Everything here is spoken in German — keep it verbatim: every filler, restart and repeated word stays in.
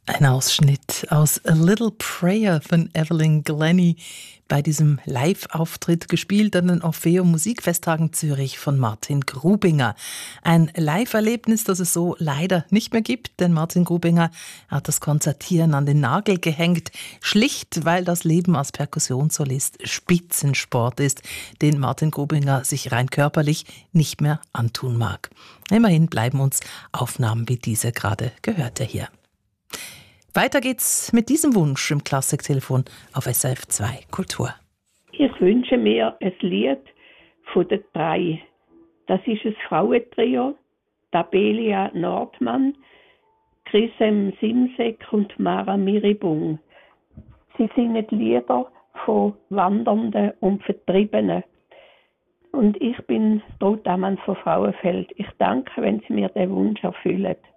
Ein Ausschnitt aus A Little Prayer von Evelyn Glennie bei diesem Live-Auftritt, gespielt an den Orfeo Musikfesttagen Zürich von Martin Grubinger. Ein Live-Erlebnis, das es so leider nicht mehr gibt, denn Martin Grubinger hat das Konzertieren an den Nagel gehängt, schlicht weil das Leben als Perkussionssolist Spitzensport ist, den Martin Grubinger sich rein körperlich nicht mehr antun mag. Immerhin bleiben uns Aufnahmen wie diese gerade gehörte hier. Weiter geht's mit diesem Wunsch im Klassiktelefon auf S R F zwei Kultur. Ich wünsche mir ein Lied von den drei. Das ist ein Frauentrio, Tabelia Nordmann, Chrisem Simsek und Mara Miribung. Sie singen Lieder von Wandernden und Vertriebenen. Und ich bin Ruth Ammann von Frauenfeld. Ich danke, wenn Sie mir den Wunsch erfüllen.